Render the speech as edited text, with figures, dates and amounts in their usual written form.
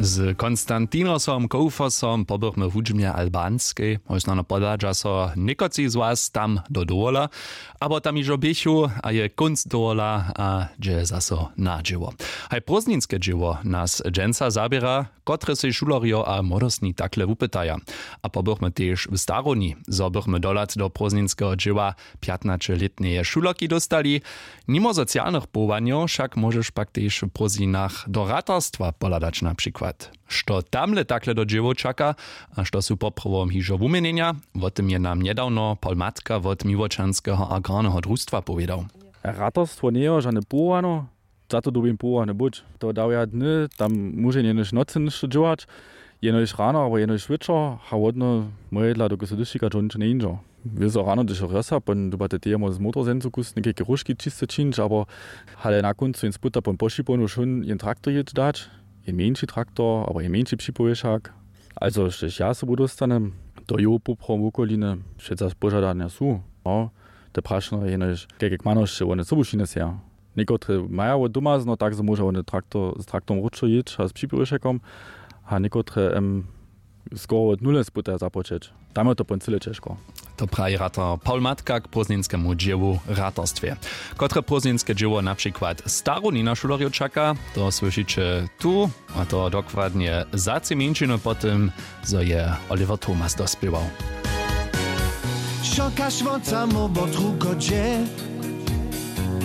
Z Konstantinosom Koufosom pobychmy w hudźmie albanskiej, osnano podadża so nikoci z was tam do dola, abo tam iżo bichu, a je kunst dola, a dże zaso nadzieło. Haj prozninskie dzieło nas dżęca zabiera, kotre se šulorio a młodostni takle upytaja. A pobychmy też w Staroni, zobychmy dolać do prozninskiego dzieła 15-letnie šuloki dostali. Mimo socjalnych połowaniów, však możesz pak też w prozninach do ratarstwa poladać na przykład. Što tamle takle do dzieło czeka, a što su poprawom hižo wumienienia, o tym je nam niedawno Paul Matka od Miłoczanskiego agrarnego društva powiedział. Ratarstwo nie jest żadne połowano, za to dobiem połowany być. To dał ja dny, tam muszę nie niż nocy niż działać, jenoś rano, aber jenoś wieczór, a ładno moje dla do gosydyszika to nic nie inżo. Wieso rano też rösa, pon do batetia mo z motorsensu kus, nie keke ruszki czyste czynć, aber ale na końcu in sputa pon posziponu schon jen traktor jedź dać, jen mniejszy traktor, aber jen mniejszy przypowieszak. Also, jeśli ja sobie dostanę do jopu prom okoline, przecież pożadania su, no, te praszno jenoś keke kmanoszcze, one co buszine się. Niekotry mają doma, no tak, że może one z traktorem ruczo jedź, a z przypowieszakom, a niekotry skoro od nule sputa započeć. Tam je to poncyle ciężko. To pravi ratar Paul Matka k prozninskemu dziełu ratarstwie. Kotre prozninske dzieło na przykład Staroni na šulerju czeka, to słyszycie tu, a to dokładnie za 3 miesiące po tym, co je Oliver Thomas dospiewał. Szokasz wocam obok rukodzie,